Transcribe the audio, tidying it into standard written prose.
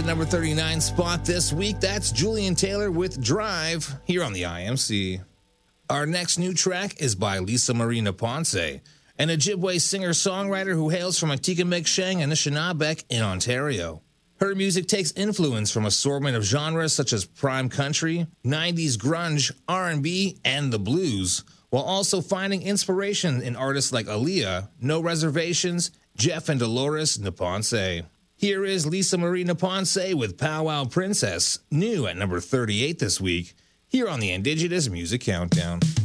the number 39 spot this week. That's Julian Taylor with Drive here on the IMC. Our next new track is by Lisa Marina Ponce, an Ojibwe singer-songwriter who hails from Atikameksheng and Anishinaabe in Ontario. Her music takes influence from assortment of genres such as prime country, 90s grunge, R&B, and the blues, while also finding inspiration in artists like Aaliyah, No Reservations, Jeff and Dolores Neponce. Here is Lisa Marie Neponce with Powwow Princess, new at number 38 this week, here on the Indigenous Music Countdown.